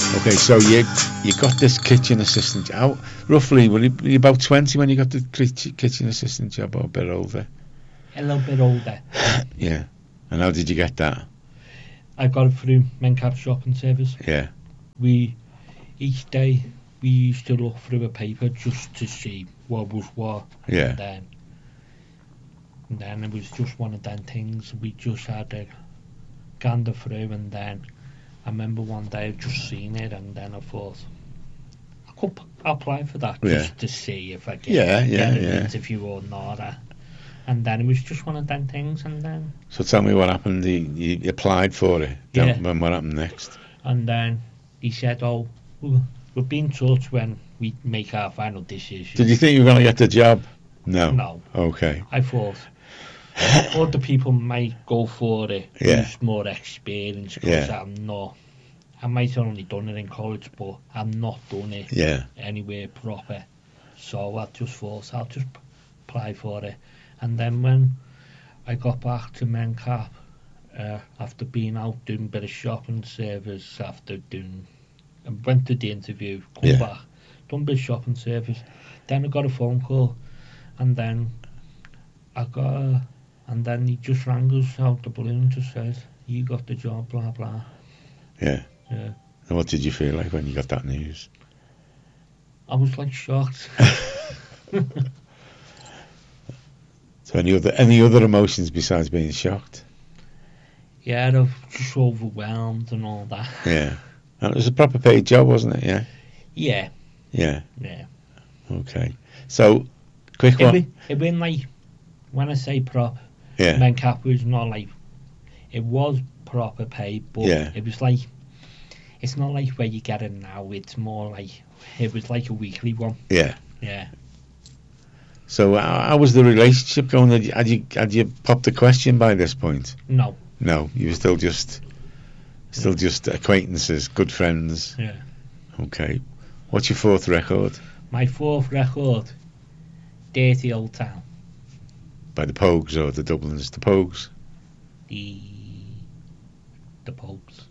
Okay, so you got this kitchen assistant. How roughly were you about 20 when you got the kitchen assistant job, or a bit older? A little bit older. Yeah. And how did you get that? I got it through Mencap shopping service. Yeah. Each day we used to look through a paper just to see what was what. Yeah. And then it was just one of them things we just had to gander through, and then I remember one day I just seen it, and then I thought I could apply for that just to see if I get an interview or not. And then it was just one of them things, and then... So tell me what happened. You applied for it. Yeah. And what happened next? And then he said, "Oh, we'll be in touch when we make our final decision." Did you think you were going to get the job? No. No. Okay. I thought other people might go for it who's more experienced, because I might have only done it in college, but I'm not done it anywhere proper. So I just thought I'll just apply for it. And then when I got back to Mencap, after being out doing a bit of shopping service, I went to the interview, come back, done a bit of shopping service, then I got a phone call, and then he just rang us out the blue and just said, "You got the job, blah blah." Yeah. Yeah. And what did you feel like when you got that news? I was like shocked. So any other emotions besides being shocked? Yeah, I was just overwhelmed and all that. Yeah. And it was a proper paid job, wasn't it? Yeah. Yeah. Yeah. Yeah. Okay. So, quick one. It been like, when I say proper, yeah. Mencap was not like, it was proper paid, but it was like, it's not like where you get it now. It's more like, it was like a weekly one. Yeah. Yeah. So how was the relationship going? Had you popped the question by this point? No. No, you were still just acquaintances, good friends. Yeah. Okay. What's your fourth record? My fourth record, Dirty Old Town. By the Pogues or the Dubliners? The Pogues. The Pogues.